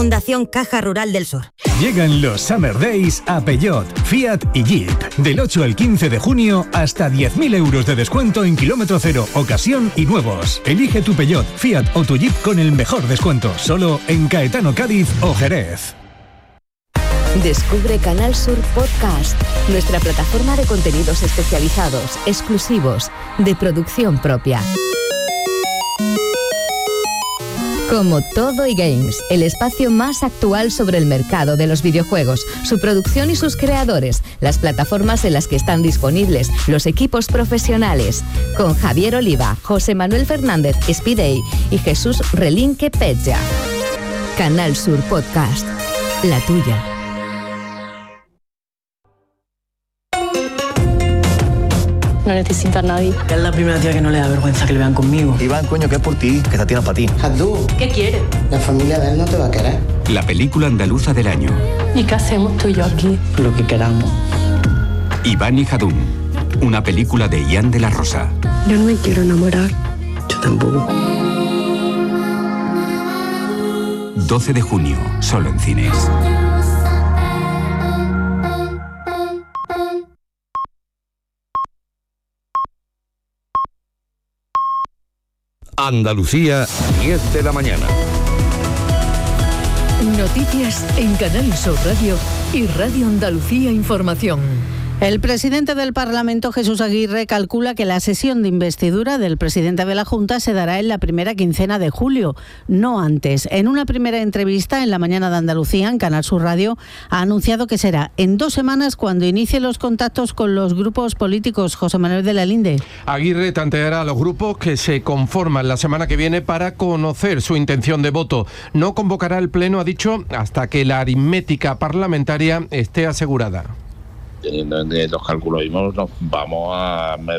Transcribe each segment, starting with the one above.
Fundación Caja Rural del Sur. Llegan los Summer Days a Peugeot, Fiat y Jeep. Del 8 al 15 de junio, hasta 10.000 euros de descuento en kilómetro cero, ocasión y nuevos. Elige tu Peugeot, Fiat o tu Jeep con el mejor descuento. Solo en Caetano, Cádiz o Jerez. Descubre Canal Sur Podcast, nuestra plataforma de contenidos especializados, exclusivos, de producción propia. Como Todo y Games, el espacio más actual sobre el mercado de los videojuegos, su producción y sus creadores, las plataformas en las que están disponibles, los equipos profesionales, con Javier Oliva, José Manuel Fernández Spidey y Jesús Relinque Pecha. Canal Sur Podcast, la tuya. No necesito a nadie. Es la primera tía que no le da vergüenza que le vean conmigo. Iván, coño, que es por ti, que esta tía es para ti. Abdú, ¿Qué quiere? la familia de él no te va a querer. La película andaluza del año. ¿Y qué hacemos tú y yo aquí? Lo que queramos. Iván y Jadún. Una película de Ian de la Rosa. Yo no me quiero enamorar. Yo tampoco. 12 de junio, solo en cines. Andalucía, 10 de la mañana. Noticias en Canal Sur Radio y Radio Andalucía Información. El presidente del Parlamento, Jesús Aguirre, calcula que la sesión de investidura del presidente de la Junta se dará en la primera quincena de julio, no antes. En una primera entrevista en La Mañana de Andalucía, en Canal Sur Radio, ha anunciado que será en 2 semanas cuando inicie los contactos con los grupos políticos. José Manuel de la Linde. Aguirre tanteará a los grupos que se conforman la semana que viene para conocer su intención de voto. No convocará el pleno, ha dicho, hasta que la aritmética parlamentaria esté asegurada. Teniendo los cálculos mismos, nos vamos a mes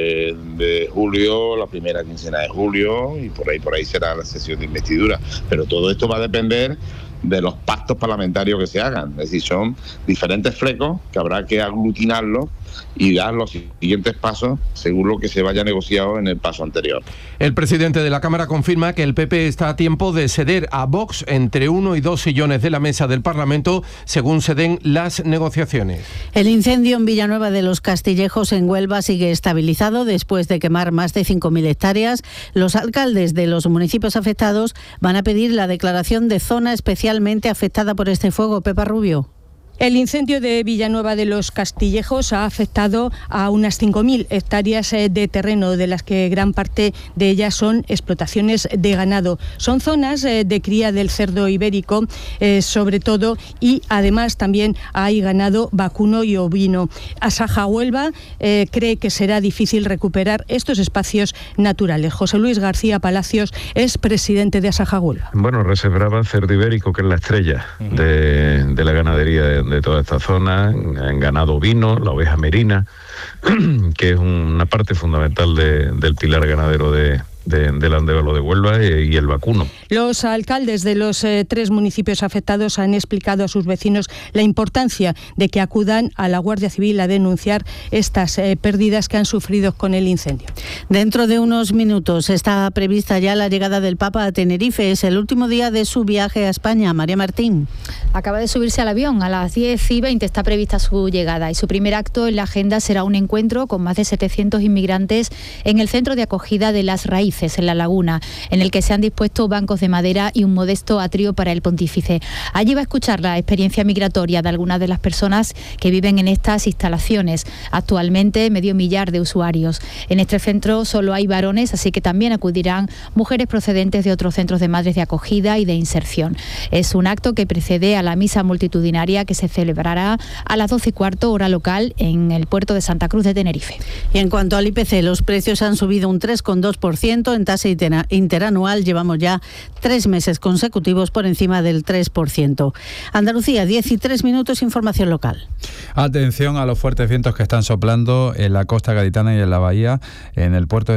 de julio, la primera quincena de julio, y por ahí será la sesión de investidura. Pero todo esto va a depender de los pactos parlamentarios que se hagan. Es decir, son diferentes flecos que habrá que aglutinarlos y dar los siguientes pasos según lo que se vaya negociado en el paso anterior. El presidente de la Cámara confirma que el PP está a tiempo de ceder a Vox entre 1 y 2 sillones de la mesa del Parlamento según se den las negociaciones. El incendio en Villanueva de los Castillejos, en Huelva, sigue estabilizado después de quemar más de 5.000 hectáreas. Los alcaldes de los municipios afectados van a pedir la declaración de zona especialmente afectada por este fuego. Pepa Rubio. El incendio de Villanueva de los Castillejos ha afectado a unas 5.000 hectáreas de terreno, de las que gran parte de ellas son explotaciones de ganado. Son zonas de cría del cerdo ibérico, sobre todo, y además también hay ganado vacuno y ovino. Asaja Huelva cree que será difícil recuperar estos espacios naturales. José Luis García Palacios es presidente de Asaja Huelva. Bueno, reservaban cerdo ibérico, que es la estrella de la ganadería de toda esta zona, en ganado ovino, la oveja merina, que es una parte fundamental del pilar ganadero del Andévalo de Huelva, y el vacuno. Los alcaldes de los 3 municipios afectados han explicado a sus vecinos la importancia de que acudan a la Guardia Civil a denunciar estas pérdidas que han sufrido con el incendio. Dentro de unos minutos está prevista ya la llegada del Papa a Tenerife. Es el último día de su viaje a España. María Martín. Acaba de subirse al avión. A las 10:20 está prevista su llegada y su primer acto en la agenda será un encuentro con más de 700 inmigrantes en el centro de acogida de Las Raíces, en La Laguna, en el que se han dispuesto bancos de madera y un modesto atrio para el pontífice. Allí va a escuchar la experiencia migratoria de algunas de las personas que viven en estas instalaciones. Actualmente, medio millar de usuarios. En este centro solo hay varones, así que también acudirán mujeres procedentes de otros centros de madres de acogida y de inserción. Es un acto que precede a la misa multitudinaria que se celebrará a las 12:15 hora local en el puerto de Santa Cruz de Tenerife. Y en cuanto al IPC, los precios han subido un 3,2% en tasa interanual. Llevamos ya 3 meses consecutivos por encima del 3%. Andalucía, 10:03 minutos, información local. Atención a los fuertes vientos que están soplando en la costa gaditana y en la bahía, en el puerto de